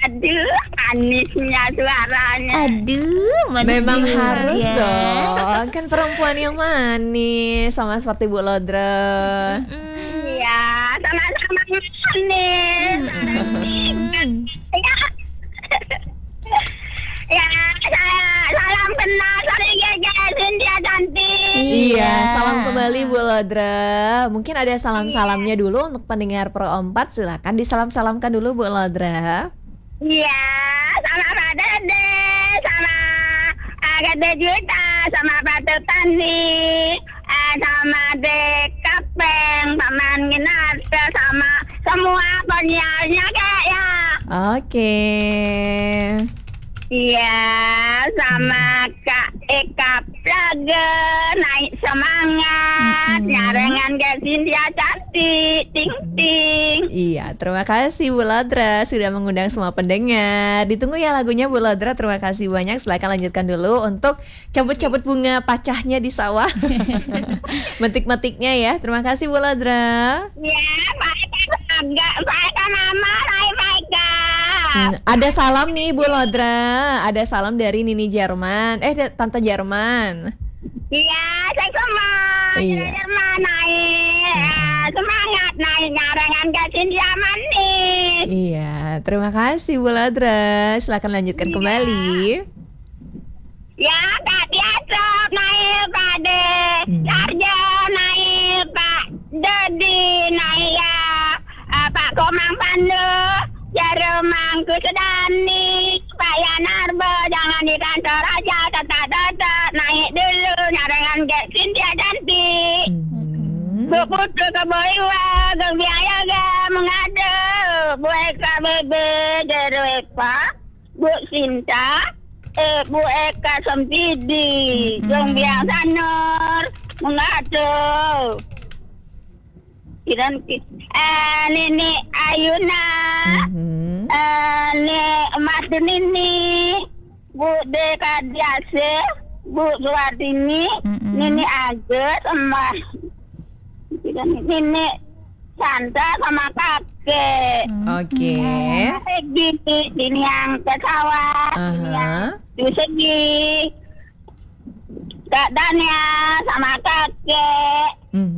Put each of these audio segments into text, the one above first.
Aduh, manisnya suaranya. Aduh, manis Memang juga harus ya. dong. Kan perempuan yang manis, sama seperti Bu Lodra. Iya, sama-sama manis. Ya, ya, salam kenal dari Gege Cynthia cantik. Iya, salam kembali Bu Lodra. Mungkin ada salam-salamnya dulu untuk pendengar Pro 4. Silakan disalam-salamkan dulu Bu Lodra. Iya, sama Pak Dede, sama Gede Juta, sama Pak Tutani, sama Dekapeng, Paman Ginarto, sama semua penyiarnya kayak ya. Oke. Iya, sama Kak Eka Plaga, naik semangat, nyarengan ke Cynthia cantik, ting ting. Iya, terima kasih Bu Lodra sudah mengundang semua pendengar. Ditunggu ya lagunya Bu Lodra. Terima kasih banyak. Silakan lanjutkan dulu untuk cabut-cabut bunga pacahnya di sawah. Metik-metiknya ya. Terima kasih Bu Lodra. Ya, baik agak baik mama, baik. Ada salam nih Bu Lodra. Ada salam dari Nini Jerman. Tante Jerman. Iya, saya semua. Iya. Jerman naik, semangat naik nyarengan ke Cynthia manis. Iya, terima kasih Bu Lodra. Silakan lanjutkan kembali. Ya, Kak Tiasop naik Pak De, Sarjo naik Pak Dodi naik ya, Pak Komang Pandu, Jarumang Kusedani, Pak Yanarbo jangan di kantor aja, tetap naik dulu nyarengan ke Cynthia cantik. Bu Putu ke Boiwa, ke biaya ke mengadu, Bu Eka Bebe Derepa, Bu Sinta, Bu Eka Sempidi, Jong Biang Sanur, mengadu. Dan Nini Ayuna, Mas Nini, Bu Deka Diase, Bu Suwatini, Nini Agus, sama Nini Santa sama kakek. Oke. Ini yang pesawat, ini yang di segi Kak Dania sama kakek.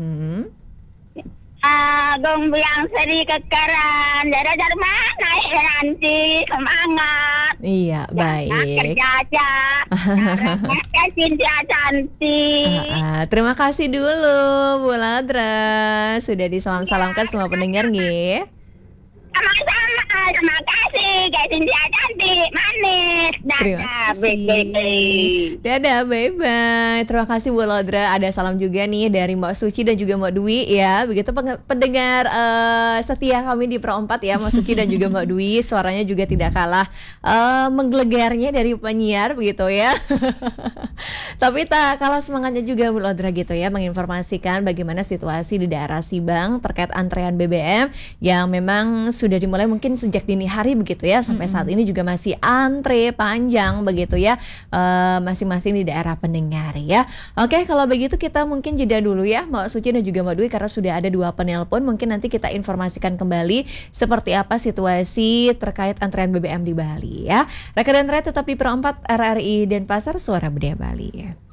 Gong biang seri kekaran, dari mana nanti semangat. Iya, baik. Kerja aja, ya Cynthia cantik. Terima kasih dulu Bu Lodra sudah disalam-salamkan semua pendengar nggih. Sama-sama, terima kasih Kak Cynthia cantik, manis. Terima kasih. Dadah, bye-bye. Terima kasih Bu Lodra. Ada salam juga nih dari Mbak Suci dan juga Mbak Dwi ya. Begitu pendengar setia kami di Pro 4 ya, Mbak Suci dan juga Mbak Dwi. Suaranya juga tidak kalah menggelegarnya dari penyiar begitu ya. Tapi tak kalah semangatnya juga Bu Lodra gitu ya, menginformasikan bagaimana situasi di daerah Sibang terkait antrean BBM yang memang sudah dimulai mungkin sejak dini hari begitu ya, sampai saat ini juga masih antre panjang begitu ya, masing-masing di daerah pendengar ya. Oke, kalau begitu kita mungkin jeda dulu ya Mbak Suci dan juga Mbak Dwi, karena sudah ada 2 penelpon. Mungkin nanti kita informasikan kembali seperti apa situasi terkait antrean BBM di Bali ya. Rekan dan tetap di Pro 4 RRI Denpasar, Suara Budaya Bali.